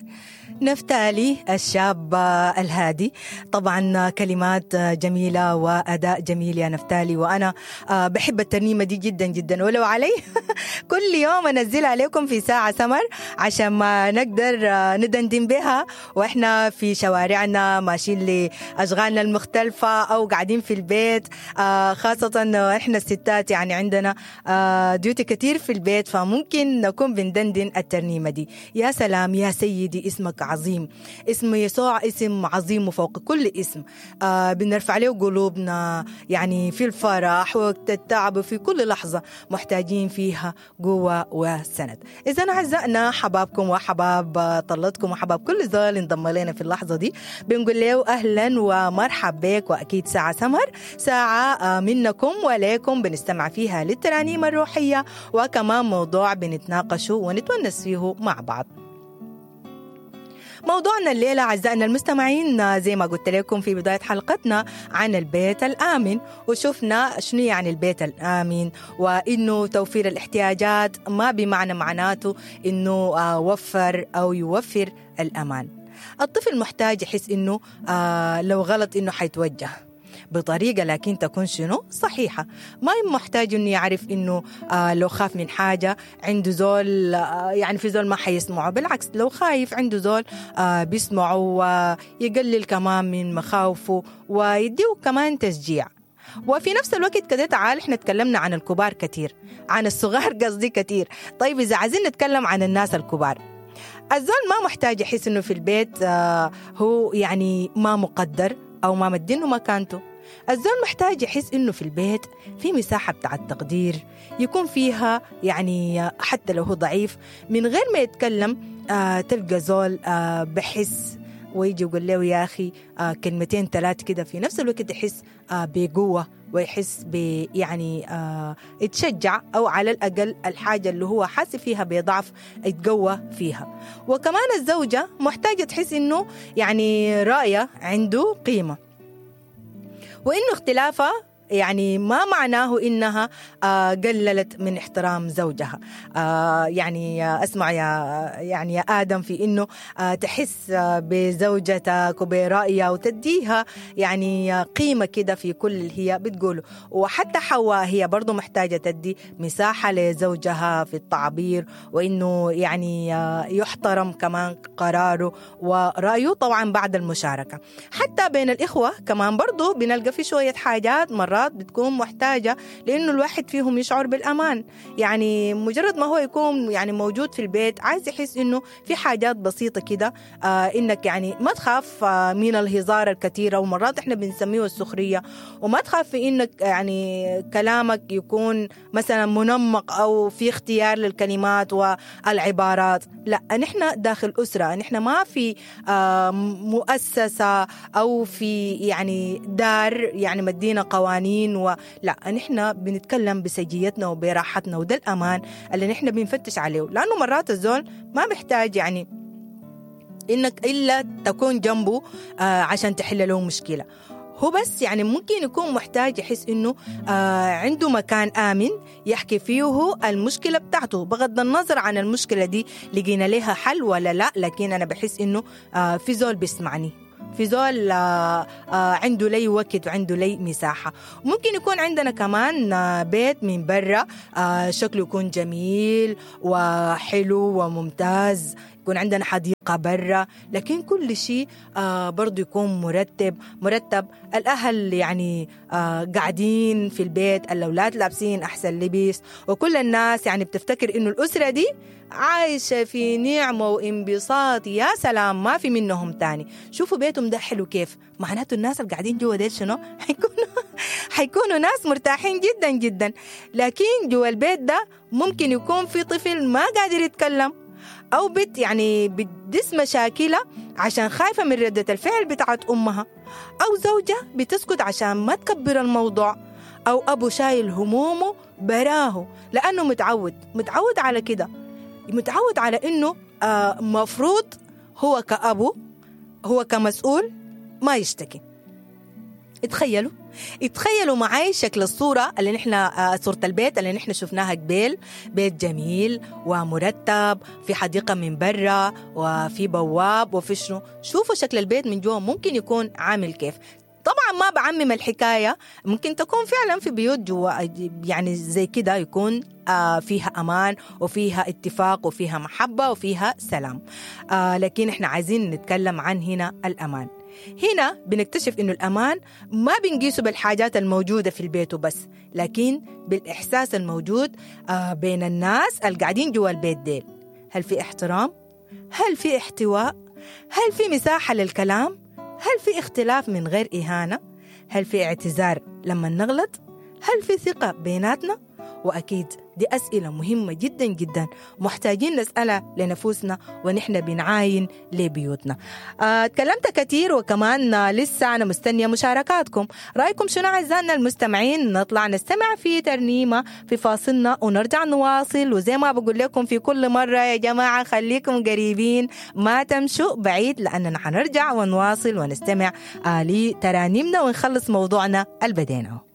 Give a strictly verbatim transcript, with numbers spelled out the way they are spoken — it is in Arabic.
نفتالي الشاب الهادي، طبعا كلمات جميلة وأداء جميل يا نفتالي، وأنا بحب الترنيمة دي جدا جدا، ولو علي كل يوم أنزلها عليكم في ساعة سمر عشان ما نقدر ندندن بها وإحنا في شوارعنا ماشيين لأشغالنا المختلفة أو قاعدين في البيت، خاصة إحنا الستات يعني عندنا ديوتي كتير في البيت، فممكن نكون بندندن الترنيمة دي. يا سلام يا سيدي اسمك عظيم، اسم يسوع اسم عظيم وفوق كل اسم، آه بنرفع له قلوبنا يعني في الفرح وقت التعب وفي كل لحظة محتاجين فيها قوة وسند. إذا أعزائنا حبابكم وحباب طلتكم وحباب كل زول انضم لنا في اللحظة دي بنقول له أهلا ومرحب بك، وأكيد ساعة سمر ساعة آه منكم وليكم بنستمع فيها للترانيم الروحية، وكمان موضوع بنتناقشه ونتونس فيه مع بعض. موضوعنا الليلة أعزائنا المستمعين زي ما قلت لكم في بداية حلقتنا عن البيت الآمن، وشفنا شنو يعني البيت الآمن، وإنه توفير الاحتياجات ما بمعنى معناته إنه وفر أو يوفر الأمان. الطفل محتاج يحس إنه لو غلط إنه حيتوجه بطريقة لكن تكون شنو صحيحة، ما محتاج إنه يعرف إنه آه لو خاف من حاجة عنده زول آه يعني في زول ما حيسمعه، بالعكس لو خايف عنده زول آه بيسمعه ويقلل كمان من مخاوفه ويديه كمان تشجيع. وفي نفس الوقت كده تعال احنا تكلمنا عن الكبار كتير، عن الصغار قصدي كتير، طيب إذا عايزين نتكلم عن الناس الكبار، الزول ما محتاج يحس إنه في البيت آه هو يعني ما مقدر أو ما مدينه مكانته. الزول محتاج يحس إنه في البيت في مساحة بتاع التقدير يكون فيها يعني حتى لو هو ضعيف من غير ما يتكلم آه تلقى زول آه بحس ويجي يقول له يا أخي آه كلمتين ثلاث كده، في نفس الوقت يحس آه بقوة ويحس ب يعني آه يتشجع، أو على الأقل الحاجة اللي هو حاسس فيها بضعف يتقوى فيها. وكمان الزوجة محتاجة تحس إنه يعني رأيه عنده قيمة، وإنه اختلافها يعني ما معناه إنها آه قللت من احترام زوجها. آه يعني آه أسمع يا يعني يا آدم في إنه آه تحس آه بزوجتك وبرأيها وتديها يعني آه قيمة كده في كل اللي هي بتقوله. وحتى حواء هي برضو محتاجة تدي مساحة لزوجها في التعبير، وإنه يعني آه يحترم كمان قراره ورأيه طبعا بعد المشاركة. حتى بين الإخوة كمان برضو بنلقى في شوية حاجات مرات بتكون محتاجة لأنه الواحد فيهم يشعر بالأمان، يعني مجرد ما هو يكون يعني موجود في البيت عايز يحس إنه في حاجات بسيطة كده آه إنك يعني ما تخاف آه من الهزار الكثيرة، ومرات إحنا بنسميه السخرية، وما تخاف في إنك يعني كلامك يكون مثلا منمق أو في اختيار للكلمات والعبارات. لا، نحن داخل أسرة، نحن ما في آه مؤسسة أو في يعني دار يعني مدينة قوانين و... لا، نحن بنتكلم بسجيتنا وبراحتنا، وده الأمان اللي نحن بنفتش عليه، لأنه مرات الزول ما بيحتاج يعني إنك إلا تكون جنبه آه عشان تحل له مشكلة، هو بس يعني ممكن يكون محتاج يحس إنه آه عنده مكان آمن يحكي فيه المشكلة بتاعته، بغض النظر عن المشكلة دي لقينا لها حل ولا لا، لكن أنا بحس إنه آه في زول بيسمعني، في زول آه آه عنده لي وقت وعنده لي مساحة. ممكن يكون عندنا كمان آه بيت من برا آه شكله يكون جميل وحلو وممتاز، يكون عندنا حديقة برا، لكن كل شيء آه برضو يكون مرتب مرتب الأهل يعني آه قاعدين في البيت، الأولاد لابسين أحسن لبس، وكل الناس يعني بتفتكر إنه الأسرة دي عايشة في نعمة وانبساط، يا سلام ما في منهم تاني. شوفوا بيتهم ده حلو كيف، معناته الناس اللي قاعدين جوا ديل شنو حيكونوا حيكونوا ناس مرتاحين جدا جدا. لكن جوا البيت ده ممكن يكون في طفل ما قادر يتكلم، أو بنت يعني بتدس مشاكلها عشان خايفة من ردة الفعل بتاعت أمها، أو زوجة بتسكت عشان ما تكبر الموضوع، أو أبو شايل همومه براه لأنه متعود متعود على كده، متعود على إنه آه مفروض هو كأبو هو كمسؤول ما يشتكي. اتخيلوا اتخيلوا معي شكل الصورة اللي نحن آه صورة البيت اللي نحن شفناها قبل. بيت جميل ومرتب في حديقة من برا وفي بواب وفي شنو. شوفوا شكل البيت من جوا ممكن يكون عامل كيف. طبعا ما بعمم الحكاية، ممكن تكون فعلا في بيوت جوا يعني زي كده يكون آه فيها أمان وفيها اتفاق وفيها محبة وفيها سلام. آه لكن احنا عايزين نتكلم عن هنا الأمان. هنا بنكتشف إنه الأمان ما بنقيسه بالحاجات الموجودة في البيت وبس، لكن بالإحساس الموجود آه بين الناس القاعدين جوا البيت ديل. هل في احترام؟ هل في احتواء؟ هل في مساحة للكلام؟ هل في اختلاف من غير إهانة؟ هل في اعتذار لما نغلط؟ هل في ثقة بيناتنا؟ وأكيد دي أسئلة مهمة جدا جدا محتاجين نسألها لنفوسنا ونحن بنعاين لبيوتنا. آه، تكلمت كثير وكمان آه، لسه أنا مستنية مشاركاتكم. رأيكم شنو أعزائنا المستمعين؟ نطلع نستمع في ترنيمة في فاصلنا ونرجع نواصل. وزي ما بقول لكم في كل مرة يا جماعة خليكم قريبين ما تمشوا بعيد، لأننا حنرجع ونواصل ونستمع آه لترانيمنا ونخلص موضوعنا البدينه.